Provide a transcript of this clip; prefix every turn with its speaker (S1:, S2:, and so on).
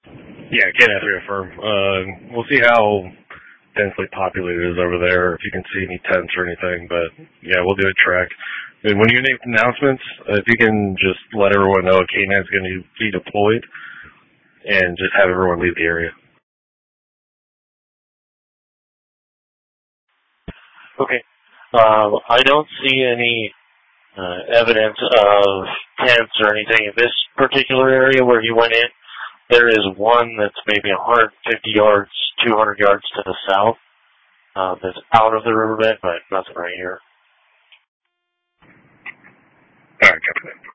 S1: Yeah, can't reaffirm. We'll see how densely populated it is over there, if you can see any tents or anything, but yeah, we'll do a track. And when you make announcements, if you can just let everyone know a K9's going to be deployed and just have everyone leave the area.
S2: Okay. I don't see any evidence of tents or anything in this particular area where you went in. There is one that's maybe 150 yards, 200 yards to the south that's out of the riverbed, but nothing right here.
S1: All right, copy that.